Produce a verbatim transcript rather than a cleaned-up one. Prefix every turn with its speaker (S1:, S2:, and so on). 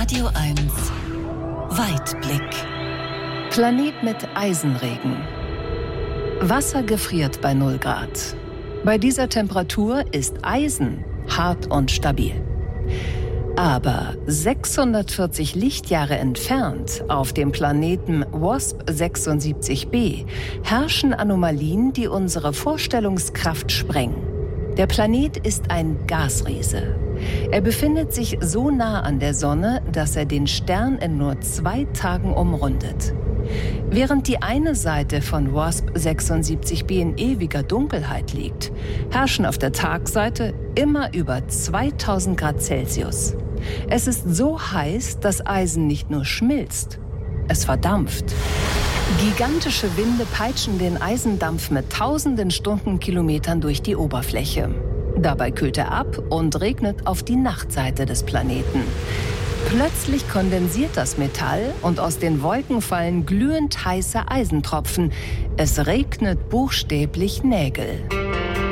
S1: Radio eins Weitblick.
S2: Planet mit Eisenregen. Wasser gefriert bei null Grad. Bei dieser Temperatur ist Eisen hart und stabil. Aber sechshundertvierzig Lichtjahre entfernt, auf dem Planeten WASP sechsundsiebzig b, herrschen Anomalien, die unsere Vorstellungskraft sprengen. Der Planet ist ein Gasriese. Er befindet sich so nah an der Sonne, dass er den Stern in nur zwei Tagen umrundet. Während die eine Seite von WASP sechsundsiebzig b in ewiger Dunkelheit liegt, herrschen auf der Tagseite immer über zweitausend Grad Celsius. Es ist so heiß, dass Eisen nicht nur schmilzt, es verdampft. Gigantische Winde peitschen den Eisendampf mit tausenden Stundenkilometern durch die Oberfläche. Dabei kühlt er ab und regnet auf die Nachtseite des Planeten. Plötzlich kondensiert das Metall und aus den Wolken fallen glühend heiße Eisentropfen. Es regnet buchstäblich Nägel.